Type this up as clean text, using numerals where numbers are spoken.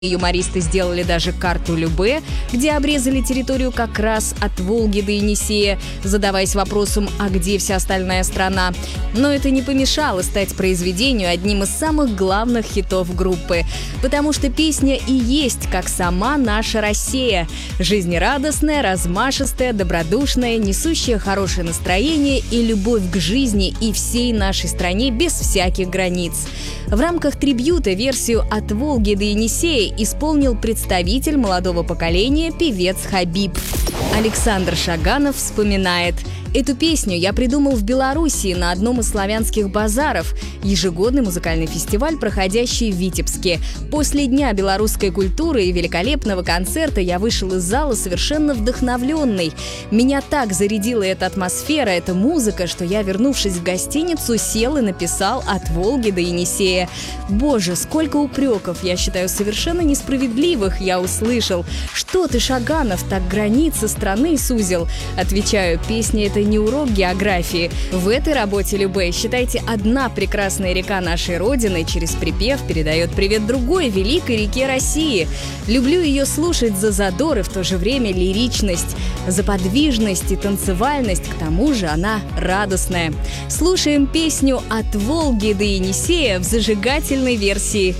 Юмористы сделали даже карту Любе, где обрезали территорию как раз от Волги до Енисея, задаваясь вопросом, а где вся остальная страна. Но это не помешало стать произведению одним из самых главных хитов группы. Потому что песня и есть как сама наша Россия. Жизнерадостная, размашистая, добродушная, несущая хорошее настроение и любовь к жизни и всей нашей стране без всяких границ. В рамках трибьюта версию «От Волги до Енисея» исполнил представитель молодого поколения певец Хабиб. Александр Шаганов вспоминает: «Эту песню я придумал в Белоруссии на одном из славянских базаров, ежегодный музыкальный фестиваль, проходящий в Витебске. После Дня белорусской культуры и великолепного концерта я вышел из зала совершенно вдохновленный. Меня так зарядила эта атмосфера, эта музыка, что я, вернувшись в гостиницу, сел и написал «От Волги до Енисея». Боже, сколько упреков, я считаю, совершенно несправедливых, я услышал. Что ты, Шаганов, так границы страны сузил? Отвечаю, песня — это не урок географии. В этой работе Любе, считайте, одна прекрасная река нашей Родины через припев передает привет другой великой реке России. Люблю ее слушать за задор и в то же время лиричность, за подвижность и танцевальность, к тому же она радостная. Слушаем песню «От Волги до Енисея» в зажигательной версии